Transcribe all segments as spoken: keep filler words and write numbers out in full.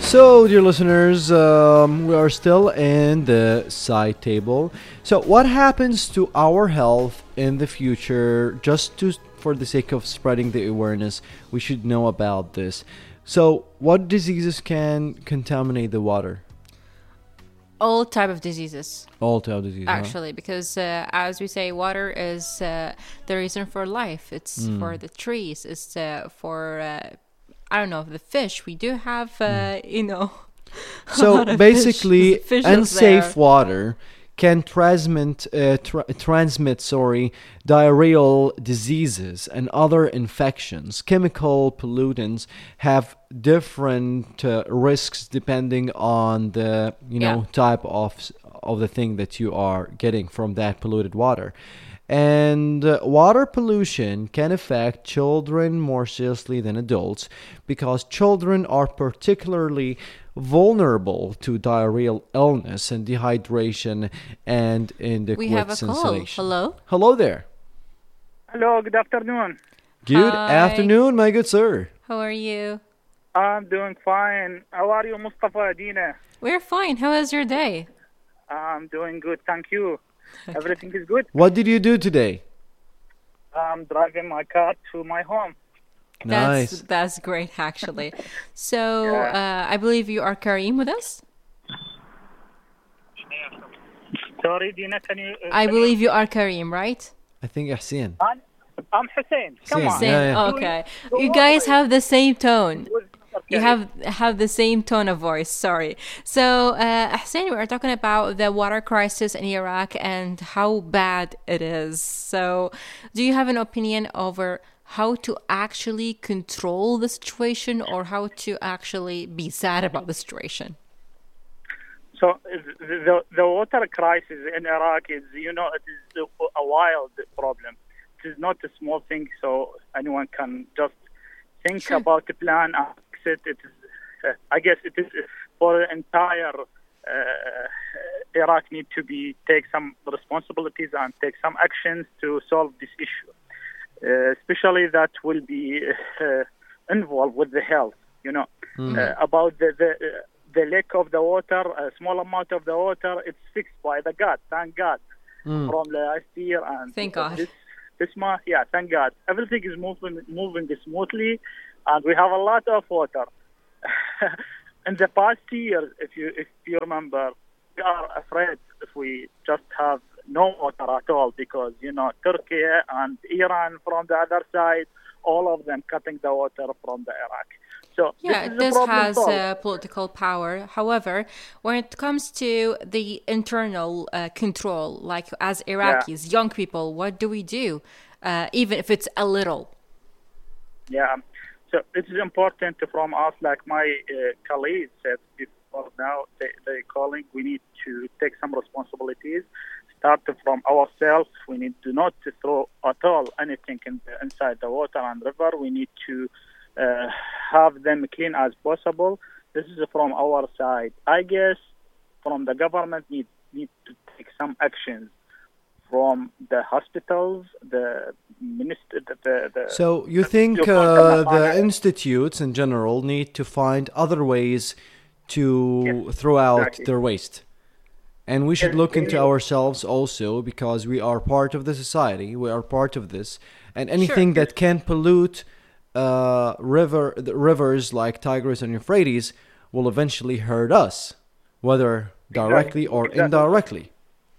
So, dear listeners, um, we are still in the side table. So, what happens to our health in the future? Just to, for the sake of spreading the awareness, we should know about this. So, what diseases can contaminate the water? All type of diseases, All type of diseases. Huh? actually, because uh, as we say, water is uh, the reason for life. It's for the trees. It's uh, for uh, I don't know, the fish. We do have uh, you know a So lot of basically, fish, fishes unsafe there. water can transmit uh, tra- transmit sorry diarrheal diseases and other infections. Chemical pollutants have different uh, risks depending on the you know Yeah. type of s- of the thing that you are getting from that polluted water. And uh, water pollution can affect children more seriously than adults because children are particularly vulnerable to diarrheal illness and dehydration and We have inadequate a call. sensation. Hello. Hello there. Hello, good afternoon. Good Hi. afternoon, my good sir. How are you? I'm doing fine. How are you, Mustafa, Dina? We're fine. How was your day? I'm doing good, thank you. Everything is good. What did you do today? I'm driving my car to my home. That's Nice. that's great, actually. So Yeah. uh, I believe you are Kareem with us. Sorry, Dina, can you... Uh, I can believe you are Kareem, right? I think Ihsan. You... I'm Hussein. Come Hussein, on. yeah, Same. yeah. Okay. Don't You guys worry. have the same tone. With You Kareem. have have the same tone of voice. Sorry. So, uh, Hussein, we are talking about the water crisis in Iraq and how bad it is. So, do you have an opinion over how to actually control the situation or how to actually be sad about the situation? So the, the the water crisis in Iraq is, you know, it is a, a wild problem. It is not a small thing, so anyone can just think Sure. about the plan and fix it. It is, uh, I guess, it is for the entire uh, Iraq need to be take some responsibilities and take some actions to solve this issue. Uh, especially that will be uh, involved with the health. You know, uh, about the the. Uh, the lack of the water, a small amount of the water, it's fixed by the God, thank God, from last year and Thank God. this this month. Yeah, thank God, everything is moving moving smoothly, and we have a lot of water. In the past years, if you if you remember, we are afraid if we just have no water at all because you know Turkey and Iran from the other side, all of them cutting the water from the Iraq. So Yeah, this is it a does problem has solved. uh, political power. However, when it comes to the internal uh, control, like as Yeah. Iraqis, young people, what do we do? Uh, even if it's a little. Yeah. So it is important from us, like my uh, colleagues said before now, they, they're calling, we need to take some responsibilities, start from ourselves. We need to not to throw at all anything in the, inside the water and river. We need to uh, have them clean as possible. This is from our side. I guess from the government need, need to take some actions from the hospitals, the minister, the, the, the So you think uh, the institutes in general need to find other ways to Yes, throw out exactly. their waste? And we should Yes, look they into need- ourselves also because we are part of the society. We are part of this. And anything Sure. that can pollute uh, river the rivers like Tigris and Euphrates will eventually hurt us, whether directly or exactly. indirectly.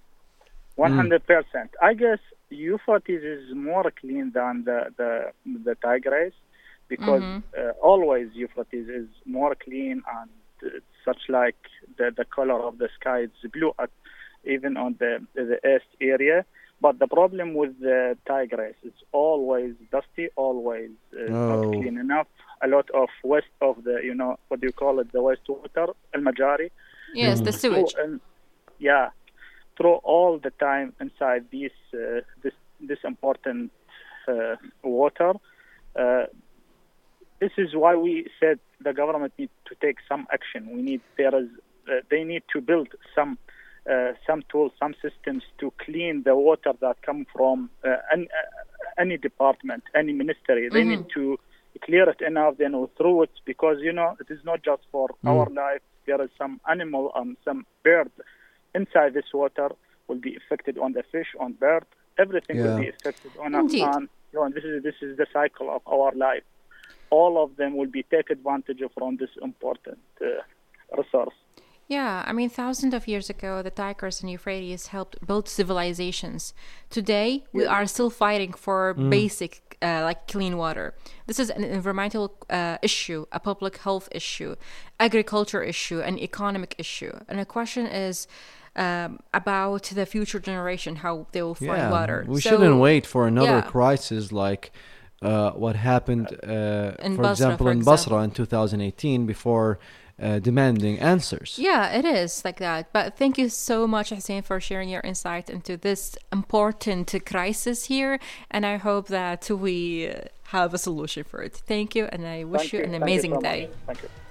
One hundred percent. I guess Euphrates is more clean than the the, the Tigris because uh, always Euphrates is more clean and it's such like the the color of the sky is blue at even on the the east area. But the problem with the Tigris is always dusty, always uh, not Oh. clean enough. A lot of waste of the you know what do you call it the wastewater, al majari. Yes, the sewage. And yeah, throw all the time inside this uh, this this important uh, water. Uh, this is why we said the government needs to take some action. We need there is uh, they need to build some uh, some tools, some systems to clean the water that come from uh, any, uh, any department, any ministry. They need to clear it enough, then we throw it, because, you know, it is not just for Mm. our life. There is some animal, um, some bird inside this water will be affected on the fish, on bird. Everything will Yeah. be affected on us. Indeed. And, you know, this is this is the cycle of our life. All of them will be take advantage of from this important uh, resource. Yeah, I mean, thousands of years ago, the Tigris and Euphrates helped build civilizations. Today, we are still fighting for basic, uh, like clean water. This is an environmental uh, issue, a public health issue, agriculture issue, an economic issue. And the question is um, about the future generation, how they will find Yeah, water. we So- shouldn't wait for another yeah. crisis like uh, what happened, uh, In for Basra, example, for in example. Basra in two thousand eighteen before uh, demanding answers. Yeah, it is like that. But thank you so much, Hussein, for sharing your insight into this important crisis here. And I hope that we uh, have a solution for it. Thank you, and I wish Thank you you. an Thank you amazing so much. day. Thank you.